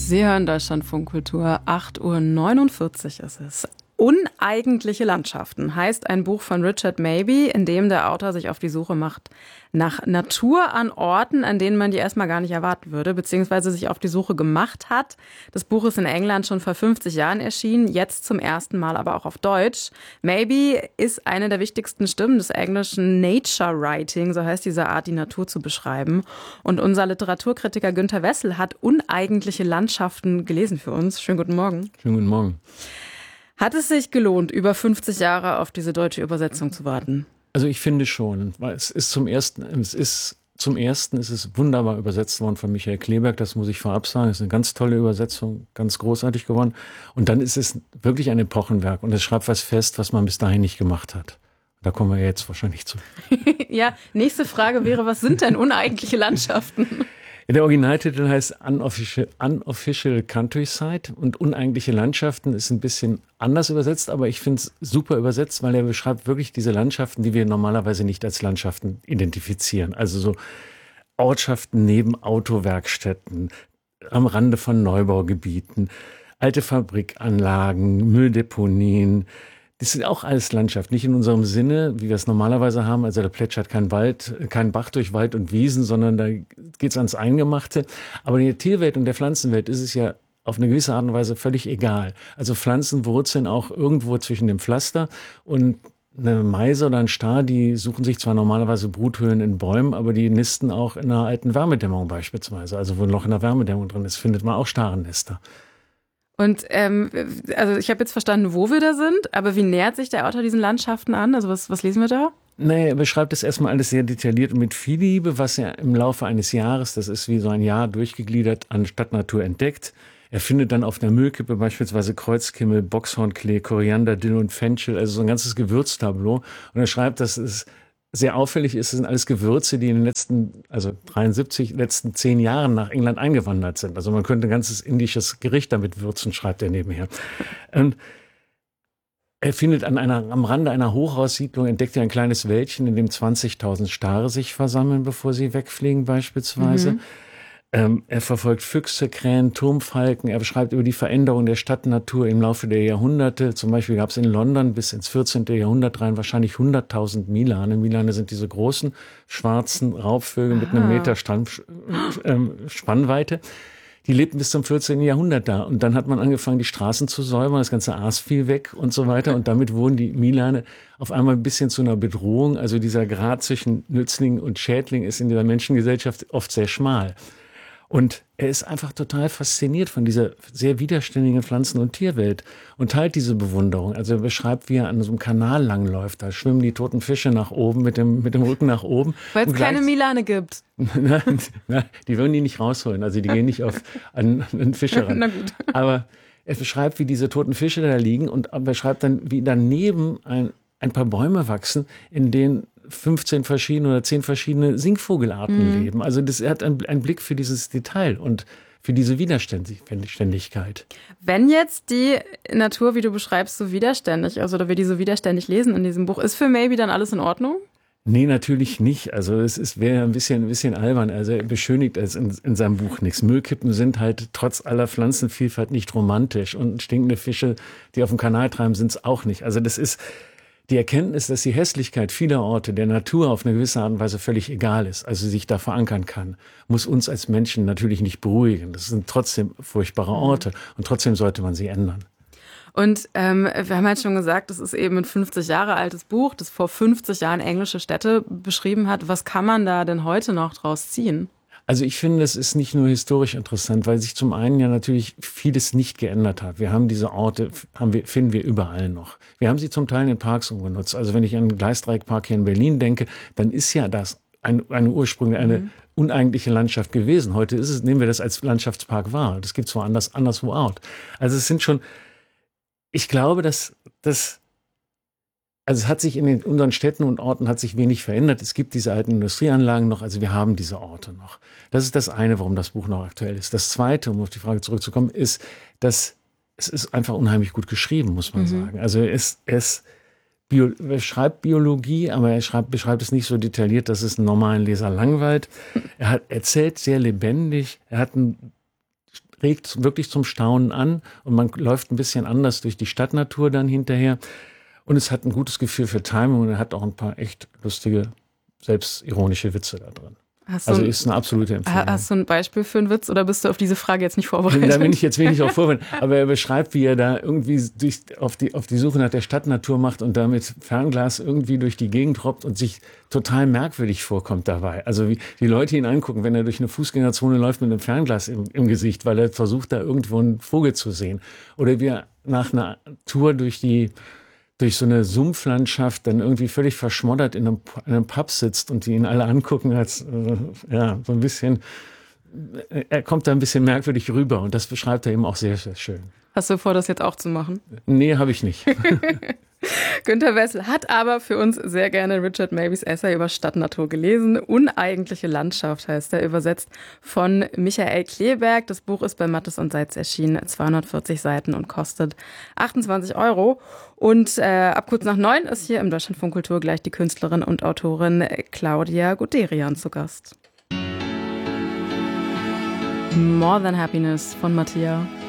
Sie hören Deutschlandfunk Kultur, 8:49 Uhr ist es. Uneigentliche Landschaften heißt ein Buch von Richard Mabey, in dem der Autor sich auf die Suche macht nach Natur an Orten, an denen man die erstmal gar nicht erwarten würde, beziehungsweise sich auf die Suche gemacht hat. Das Buch ist in England schon vor 50 Jahren erschienen, jetzt zum ersten Mal aber auch auf Deutsch. Mabey ist eine der wichtigsten Stimmen des englischen Nature Writing, so heißt diese Art, die Natur zu beschreiben. Und unser Literaturkritiker Günter Wessel hat Uneigentliche Landschaften gelesen für uns. Schönen guten Morgen. Schönen guten Morgen. Hat es sich gelohnt, über 50 Jahre auf diese deutsche Übersetzung zu warten? Also ich finde schon, weil zum ersten ist es wunderbar übersetzt worden von Michael Kleberg, das muss ich vorab sagen. Es ist eine ganz tolle Übersetzung, ganz großartig geworden. Und dann ist es wirklich ein Epochenwerk und es schreibt was fest, was man bis dahin nicht gemacht hat. Da kommen wir jetzt wahrscheinlich zu. Ja, nächste Frage wäre, was sind denn uneigentliche Landschaften? Der Originaltitel heißt Unofficial Countryside und uneigentliche Landschaften ist ein bisschen anders übersetzt, aber ich finde es super übersetzt, weil er beschreibt wirklich diese Landschaften, die wir normalerweise nicht als Landschaften identifizieren. Also so Ortschaften neben Autowerkstätten, am Rande von Neubaugebieten, alte Fabrikanlagen, Mülldeponien. Das sind auch alles Landschaft, nicht in unserem Sinne, wie wir es normalerweise haben. Also da plätschert kein Bach durch Wald und Wiesen, sondern da geht's ans Eingemachte. Aber in der Tierwelt und der Pflanzenwelt ist es ja auf eine gewisse Art und Weise völlig egal. Also Pflanzen wurzeln auch irgendwo zwischen dem Pflaster und eine Meise oder ein Star, die suchen sich zwar normalerweise Bruthöhlen in Bäumen, aber die nisten auch in einer alten Wärmedämmung beispielsweise. Also wo ein Loch in der Wärmedämmung drin ist, findet man auch Starennester. Und also ich habe jetzt verstanden, wo wir da sind, aber wie nähert sich der Autor diesen Landschaften an? Also was lesen wir da? Naja, er beschreibt das erstmal alles sehr detailliert und mit viel Liebe, was er im Laufe eines Jahres, das ist wie so ein Jahr durchgegliedert, an Stadtnatur entdeckt. Er findet dann auf der Müllkippe beispielsweise Kreuzkümmel, Boxhornklee, Koriander, Dill und Fenchel, also so ein ganzes Gewürztableau. Und er schreibt, dass es sehr auffällig ist, es sind alles Gewürze, die in den letzten 10 Jahren nach England eingewandert sind. Also man könnte ein ganzes indisches Gericht damit würzen, schreibt er nebenher. Und er findet am Rande einer Hochhaussiedlung, entdeckt er ein kleines Wäldchen, in dem 20.000 Stare sich versammeln, bevor sie wegfliegen beispielsweise. Er verfolgt Füchse, Krähen, Turmfalken. Er beschreibt über die Veränderung der Stadtnatur im Laufe der Jahrhunderte. Zum Beispiel gab es in London bis ins 14. Jahrhundert rein wahrscheinlich 100.000 Milane. Milane sind diese großen, schwarzen Raubvögel mit einem Meter Spannweite. Die lebten bis zum 14. Jahrhundert da. Und dann hat man angefangen, die Straßen zu säubern, das ganze Aas fiel weg und so weiter. Und damit wurden die Milane auf einmal ein bisschen zu einer Bedrohung. Also dieser Grad zwischen Nützling und Schädling ist in dieser Menschengesellschaft oft sehr schmal. Und er ist einfach total fasziniert von dieser sehr widerständigen Pflanzen- und Tierwelt und teilt diese Bewunderung. Also er beschreibt, wie er an so einem Kanal langläuft. Da schwimmen die toten Fische nach oben, mit dem Rücken nach oben. Weil es keine Milane gibt. Nein, die würden die nicht rausholen. Also die gehen nicht an Fische ran. Na gut. Aber er beschreibt, wie diese toten Fische da liegen und er beschreibt dann, wie daneben ein paar Bäume wachsen, in denen 15 verschiedene oder 10 verschiedene Singvogelarten leben. Also er hat einen Blick für dieses Detail und für diese Widerständigkeit. Wenn jetzt die Natur, wie du beschreibst, so widerständig ist oder wir die so widerständig lesen in diesem Buch, ist für Mabey dann alles in Ordnung? Nee, natürlich nicht. Also wäre ein bisschen albern. Also er beschönigt es in seinem Buch nichts. Müllkippen sind halt trotz aller Pflanzenvielfalt nicht romantisch und stinkende Fische, die auf dem Kanal treiben, sind es auch nicht. Also das ist die Erkenntnis, dass die Hässlichkeit vieler Orte der Natur auf eine gewisse Art und Weise völlig egal ist, also sich da verankern kann, muss uns als Menschen natürlich nicht beruhigen. Das sind trotzdem furchtbare Orte und trotzdem sollte man sie ändern. Und wir haben halt schon gesagt, das ist eben ein 50 Jahre altes Buch, das vor 50 Jahren englische Städte beschrieben hat. Was kann man da denn heute noch draus ziehen? Also ich finde, es ist nicht nur historisch interessant, weil sich zum einen ja natürlich vieles nicht geändert hat. Wir haben diese Orte, finden wir überall noch. Wir haben sie zum Teil in Parks umgenutzt. Also wenn ich an den Gleisdreieckpark hier in Berlin denke, dann ist ja das eine ursprünglich eine uneigentliche Landschaft gewesen. Heute nehmen wir das als Landschaftspark wahr. Das gibt es woanders, anderswo auch. Also es sind schon, ich glaube, dass also es hat sich in unseren Städten und Orten hat sich wenig verändert. Es gibt diese alten Industrieanlagen noch, also wir haben diese Orte noch. Das ist das eine, warum das Buch noch aktuell ist. Das zweite, um auf die Frage zurückzukommen, ist, dass es ist einfach unheimlich gut geschrieben, muss man sagen. Also er schreibt Biologie, aber er beschreibt es nicht so detailliert, dass es einen normalen Leser langweilt. Er erzählt sehr lebendig, er hat einen regt wirklich zum Staunen an und man läuft ein bisschen anders durch die Stadtnatur dann hinterher. Und es hat ein gutes Gefühl für Timing und er hat auch ein paar echt lustige, selbstironische Witze da drin. Also ist eine absolute Empfehlung. Hast du ein Beispiel für einen Witz oder bist du auf diese Frage jetzt nicht vorbereitet? Da bin ich jetzt wenig auf vorbereitet. Aber er beschreibt, wie er da irgendwie auf die Suche nach der Stadtnatur macht und da mit Fernglas irgendwie durch die Gegend robbt und sich total merkwürdig vorkommt dabei. Also wie die Leute ihn angucken, wenn er durch eine Fußgängerzone läuft mit einem Fernglas im Gesicht, weil er versucht, da irgendwo einen Vogel zu sehen. Oder wie er nach einer Tour durch so eine Sumpflandschaft dann irgendwie völlig verschmoddert in einem Pub sitzt und die ihn alle angucken als, so ein bisschen, er kommt da ein bisschen merkwürdig rüber und das beschreibt er eben auch sehr, sehr schön. Hast du vor, das jetzt auch zu machen? Nee, habe ich nicht. Günter Wessel hat aber für uns sehr gerne Richard Mabys Essay über Stadtnatur gelesen. Uneigentliche Landschaft heißt er, übersetzt von Michael Kleeberg. Das Buch ist bei Mattes und Seitz erschienen, 240 Seiten und kostet 28 €. Und ab kurz nach 9 ist hier im Deutschlandfunk Kultur gleich die Künstlerin und Autorin Claudia Guderian zu Gast. More Than Happiness von Mattia.